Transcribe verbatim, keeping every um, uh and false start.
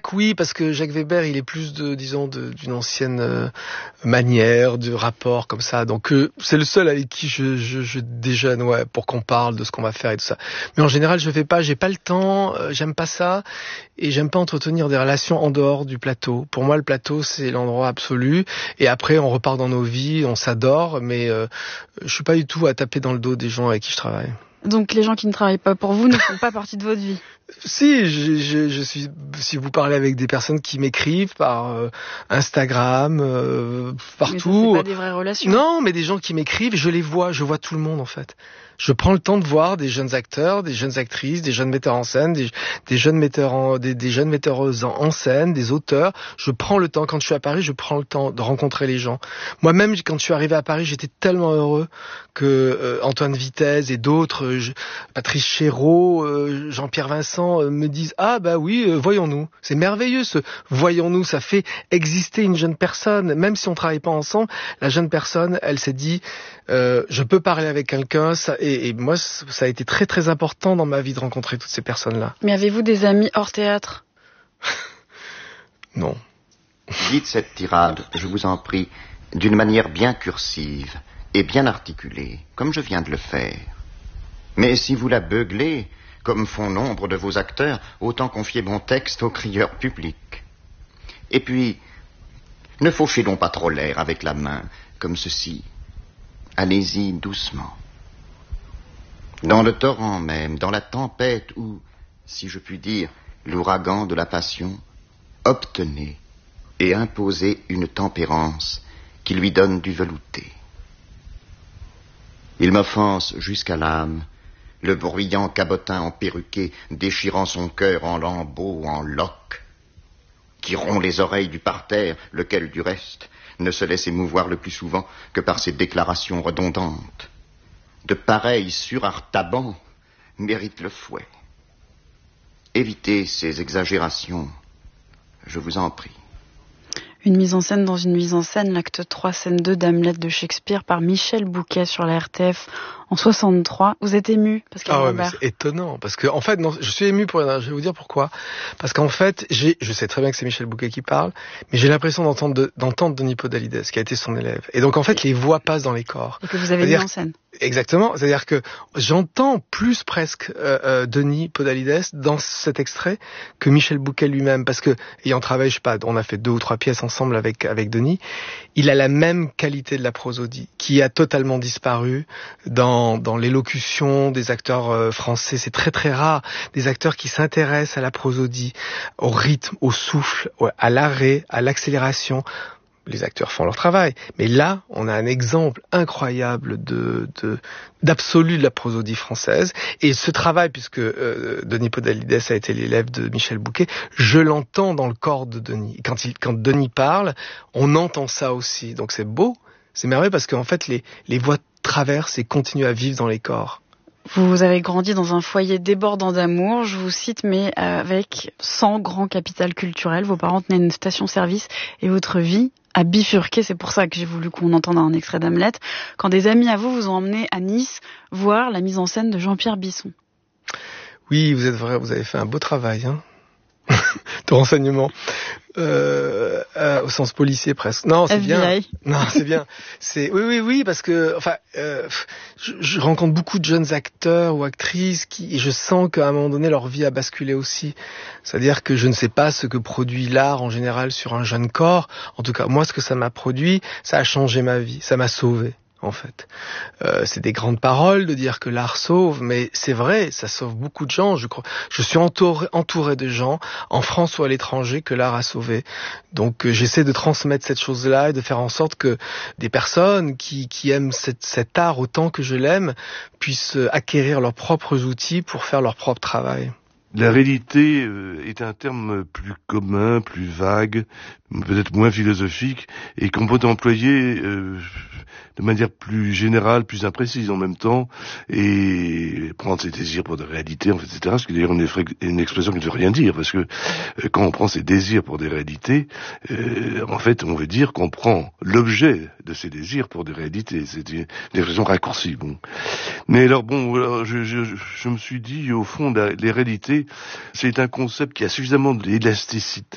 Jacques, oui, parce que Jacques Weber, il est plus de, disons, de, d'une ancienne euh, manière, de rapport comme ça. Donc euh, c'est le seul avec qui je, je, je déjeune, ouais, pour qu'on parle de ce qu'on va faire et tout ça. Mais en général, je fais pas, j'ai pas le temps, euh, j'aime pas ça, et j'aime pas entretenir des relations en dehors du plateau. Pour moi, le plateau, c'est l'endroit absolu. Et après, on repart dans nos vies, on s'adore, mais euh, je suis pas du tout à taper dans le dos des gens avec qui je travaille. Donc les gens qui ne travaillent pas pour vous ne font pas partie de votre vie. Si, je, je, je suis. Si vous parlez avec des personnes qui m'écrivent par euh, Instagram, euh, partout. Mais ça, c'est pas des vraies relations. Non, mais des gens qui m'écrivent, je les vois, je vois tout le monde en fait. Je prends le temps de voir des jeunes acteurs, des jeunes actrices, des jeunes metteurs en scène, des, des jeunes metteurs en, des, des jeunes metteuses en, en scène, des auteurs. Je prends le temps. Quand je suis à Paris, je prends le temps de rencontrer les gens. Moi-même, quand je suis arrivé à Paris, j'étais tellement heureux que euh, Antoine Vitesse et d'autres, euh, je, Patrice Chéreau, euh, Jean-Pierre Vincent euh, me disent ah bah oui, euh, voyons-nous. C'est merveilleux ce voyons-nous. Ça fait exister une jeune personne, même si on travaille pas ensemble. La jeune personne, elle s'est dit euh, je peux parler avec quelqu'un. Ça, et, et moi, ça a été très très important dans ma vie de rencontrer toutes ces personnes-là. Mais avez-vous des amis hors théâtre? Non. Dites cette tirade, je vous en prie, d'une manière bien cursive et bien articulée, comme je viens de le faire. Mais si vous la beuglez, comme font nombre de vos acteurs, autant confier mon texte au crieur public. Et puis, ne fauchez donc pas trop l'air avec la main, comme ceci. Allez-y doucement. Dans le torrent même, dans la tempête ou, si je puis dire, l'ouragan de la passion, obtenez et imposez une tempérance qui lui donne du velouté. Il m'offense jusqu'à l'âme, le bruyant cabotin emperruqué, déchirant son cœur en lambeaux, en loques, qui rompt les oreilles du parterre, lequel, du reste, ne se laisse émouvoir le plus souvent que par ses déclarations redondantes. De pareils surartabans méritent le fouet. Évitez ces exagérations, je vous en prie. Une mise en scène dans une mise en scène, l'acte trois, scène deux d'Hamlet de Shakespeare par Michel Bouquet sur la R T F en soixante-trois. Vous êtes ému, Pascal Ah ouais, Rambert? mais c'est étonnant, parce que en fait, non, je suis ému pour rien. Je vais vous dire pourquoi. Parce qu'en fait, j'ai, je sais très bien que c'est Michel Bouquet qui parle, mais j'ai l'impression d'entendre, de, d'entendre Denis Podalides, qui a été son élève. Et donc en fait, les voix passent dans les corps. Et que vous avez mis en scène. Exactement, c'est-à-dire que j'entends plus presque euh, euh, Denis Podalides dans cet extrait que Michel Bouquet lui-même, parce que ayant travaillé, je sais pas, on a fait deux ou trois pièces ensemble avec avec Denis, il a la même qualité de la prosodie qui a totalement disparu dans dans l'élocution des acteurs euh, français. C'est très très rare des acteurs qui s'intéressent à la prosodie, au rythme, au souffle, à l'arrêt, à l'accélération. Les acteurs font leur travail, mais là, on a un exemple incroyable de, de d'absolu de la prosodie française. Et ce travail, puisque euh, Denis Podalides a été l'élève de Michel Bouquet, je l'entends dans le corps de Denis. Quand il, quand Denis parle, on entend ça aussi. Donc c'est beau, c'est merveilleux parce qu'en fait, les les voix traversent et continuent à vivre dans les corps. Vous avez grandi dans un foyer débordant d'amour, je vous cite, mais avec cent grands capital culturel. Vos parents tenaient une station-service et votre vie a bifurqué. C'est pour ça que j'ai voulu qu'on entende un extrait d'Hamlet. Quand des amis à vous vous ont emmené à Nice voir la mise en scène de Jean-Pierre Bisson. Oui, vous êtes vrai, vous avez fait un beau travail, hein, de renseignement. Euh, euh, au sens policier presque. Non, c'est F B I. bien. Non, c'est bien. C'est oui, oui, oui, parce que enfin, euh, je, je rencontre beaucoup de jeunes acteurs ou actrices qui, et je sens qu'à un moment donné leur vie a basculé aussi. C'est-à-dire que je ne sais pas ce que produit l'art en général sur un jeune corps. En tout cas, moi, ce que ça m'a produit, ça a changé ma vie, ça m'a sauvé. En fait, euh, c'est des grandes paroles de dire que l'art sauve, mais c'est vrai, ça sauve beaucoup de gens. Je crois, je suis entouré, entouré de gens en France ou à l'étranger que l'art a sauvé. Donc, euh, j'essaie de transmettre cette chose-là et de faire en sorte que des personnes qui, qui aiment cette, cet art autant que je l'aime puissent acquérir leurs propres outils pour faire leur propre travail. La réalité euh, est un terme plus commun, plus vague, peut-être moins philosophique, et qu'on peut employer euh, de manière plus générale, plus imprécise en même temps, et prendre ses désirs pour des réalités, en fait, et cetera. Ce qui est d'ailleurs une, une expression qui ne veut rien dire, parce que euh, quand on prend ses désirs pour des réalités, euh, en fait, on veut dire qu'on prend l'objet de ses désirs pour des réalités. C'est une, une expression raccourcie. Bon. Mais alors, bon, alors, je, je, je me suis dit, au fond, la, les réalités, c'est un concept qui a suffisamment d'élasticité